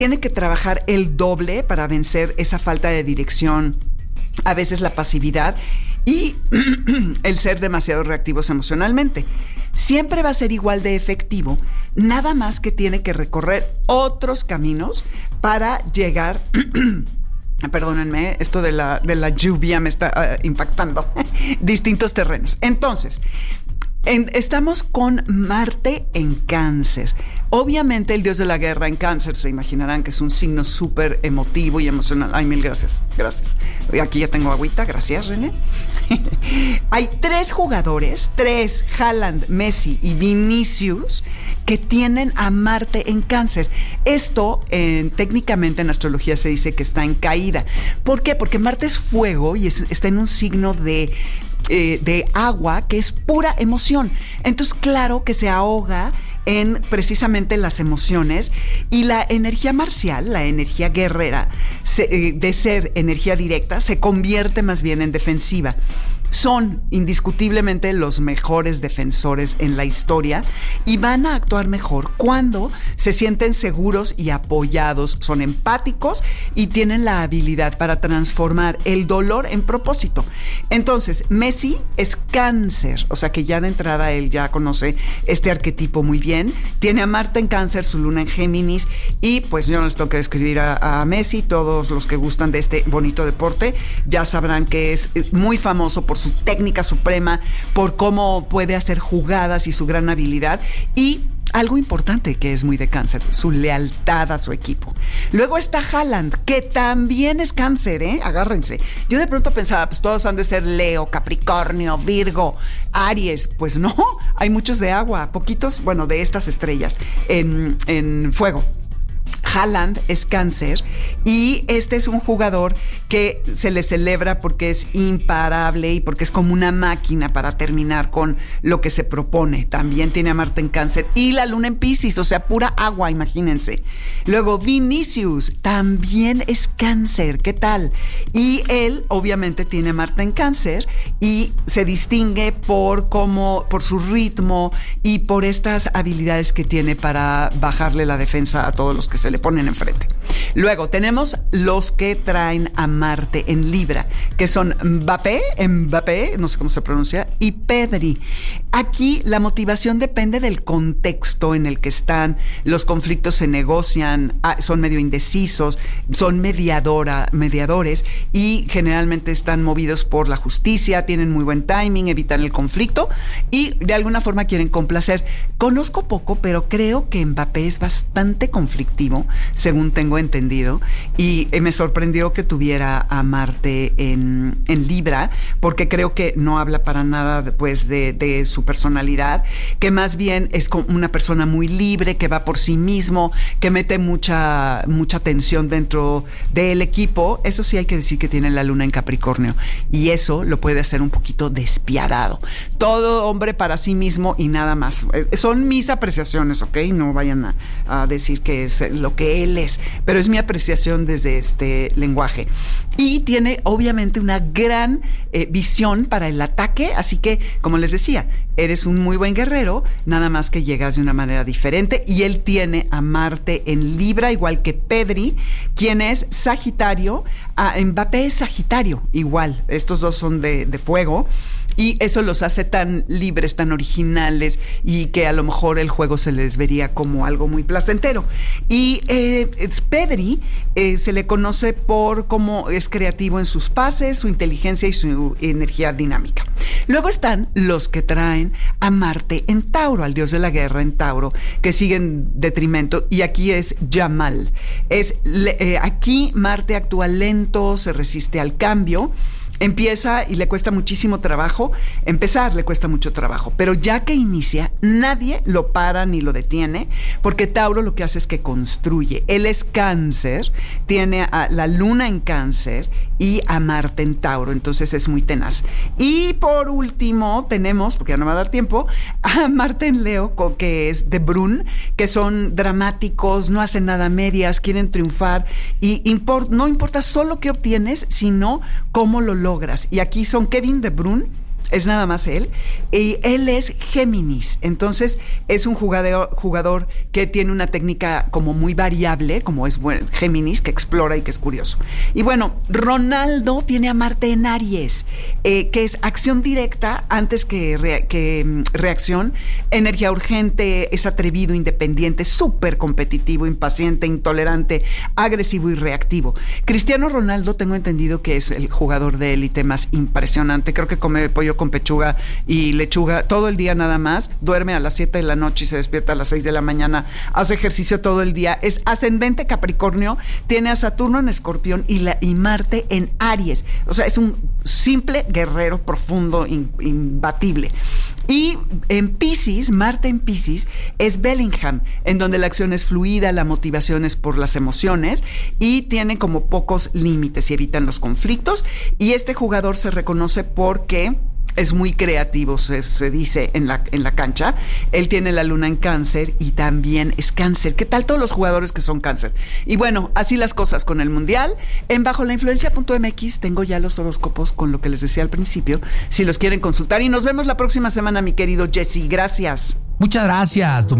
tiene que trabajar el doble para vencer esa falta de dirección, a veces la pasividad y el ser demasiado reactivos emocionalmente. Siempre va a ser igual de efectivo, nada más que tiene que recorrer otros caminos para llegar... Perdónenme, esto de la lluvia me está impactando. Distintos terrenos. Entonces, estamos con Marte en Cáncer. Obviamente el dios de la guerra en Cáncer, se imaginarán que es un signo súper emotivo y emocional. Ay, mil gracias, gracias. Aquí ya tengo agüita, gracias, René. Hay 3 jugadores, Haaland, Messi y Vinicius, que tienen a Marte en Cáncer. Esto, técnicamente en astrología se dice que está en caída. ¿Por qué? Porque Marte es fuego y está en un signo de agua que es pura emoción. Entonces, claro que se ahoga en precisamente las emociones, y la energía marcial, la energía guerrera, de ser energía directa, se convierte más bien en defensiva. Son indiscutiblemente los mejores defensores en la historia y van a actuar mejor cuando se sienten seguros y apoyados, son empáticos y tienen la habilidad para transformar el dolor en propósito. Entonces, Messi es Cáncer, o sea que ya de entrada él ya conoce este arquetipo muy bien. Tiene a Marte en Cáncer, su luna en Géminis, y pues yo no les tengo que describir a Messi. Todos los que gustan de este bonito deporte ya sabrán que es muy famoso por su técnica suprema, por cómo puede hacer jugadas y su gran habilidad, y algo importante que es muy de Cáncer, su lealtad a su equipo. Luego está Haaland, que también es Cáncer, agárrense. Yo de pronto pensaba, pues todos han de ser Leo, Capricornio, Virgo, Aries. Pues no, hay muchos de agua, poquitos, bueno, de estas estrellas en fuego. Haaland es Cáncer y este es un jugador que se le celebra porque es imparable y porque es como una máquina para terminar con lo que se propone. También tiene a Marte en Cáncer y la luna en Piscis, o sea, pura agua, imagínense. Luego Vinicius también es Cáncer, ¿qué tal? Y él obviamente tiene a Marte en Cáncer y se distingue por su ritmo y por estas habilidades que tiene para bajarle la defensa a todos los que se le ponen enfrente. Luego tenemos los que traen a Marte en Libra, que son Mbappé, no sé cómo se pronuncia, y Pedri. Aquí la motivación depende del contexto en el que están. Los conflictos se negocian, son medio indecisos, son mediadores y generalmente están movidos por la justicia, tienen muy buen timing, evitan el conflicto y de alguna forma quieren complacer. Conozco poco, pero creo que Mbappé es bastante conflictivo, según tengo entendido, y me sorprendió que tuviera a Marte en Libra, porque creo que no habla para nada pues, de su personalidad, que más bien es como una persona muy libre, que va por sí mismo, que mete mucha tensión dentro del equipo. Eso sí hay que decir que tiene la luna en Capricornio, y eso lo puede hacer un poquito despiadado. Todo hombre para sí mismo y nada más. Son mis apreciaciones, ¿ok? No vayan a decir que es lo que él es, pero es mi apreciación desde este lenguaje. Y tiene obviamente una gran visión para el ataque, así que, como les decía, eres un muy buen guerrero, nada más que llegas de una manera diferente, y él tiene a Marte en Libra, igual que Pedri, quien es Sagitario. Mbappé es Sagitario, igual, estos dos son de fuego, y eso los hace tan libres, tan originales, y que a lo mejor el juego se les vería como algo muy placentero. Y Pedri se le conoce por cómo es creativo en sus pases, su inteligencia y su energía dinámica. Luego están los que traen a Marte en Tauro, al dios de la guerra en Tauro, que siguen detrimento, y aquí es Yamal. Aquí Marte actúa lento, se resiste al cambio. Empieza y le cuesta muchísimo trabajo. Empezar le cuesta mucho trabajo, pero ya que inicia, nadie lo para ni lo detiene, porque Tauro lo que hace es que construye. Él es Cáncer, tiene a la luna en Cáncer y a Marte en Tauro, entonces es muy tenaz. Y por último tenemos, porque ya no me va a dar tiempo, a Marte en Leo, que es de Bruyne, que son dramáticos, no hacen nada a medias, quieren triunfar y no importa solo qué obtienes, sino cómo lo logras. Y aquí son Kevin De Bruyne, es nada más él, y él es Géminis, entonces es un jugador que tiene una técnica como muy variable, como es Géminis, que explora y que es curioso. Y bueno, Ronaldo tiene a Marte en Aries, que es acción directa antes que reacción, energía urgente, es atrevido, independiente, súper competitivo, impaciente, intolerante, agresivo y reactivo. Cristiano Ronaldo, tengo entendido que es el jugador de élite más impresionante, creo que come pollo con pechuga y lechuga todo el día nada más, duerme a las 7 de la noche y se despierta a las 6 de la mañana, hace ejercicio todo el día, es ascendente Capricornio, tiene a Saturno en Escorpión y Marte en Aries, o sea, es un simple guerrero profundo, imbatible. Y en Piscis, Marte en Piscis, es Bellingham, en donde la acción es fluida, la motivación es por las emociones y tiene como pocos límites y evitan los conflictos. Y este jugador se reconoce porque es muy creativo, se dice en la cancha. Él tiene la luna en Cáncer y también es Cáncer. ¿Qué tal todos los jugadores que son Cáncer? Y bueno, así las cosas con el Mundial. En bajolainfluencia.mx tengo ya los horóscopos con lo que les decía al principio, si los quieren consultar. Y nos vemos la próxima semana, mi querido Jesse. Gracias. Muchas gracias.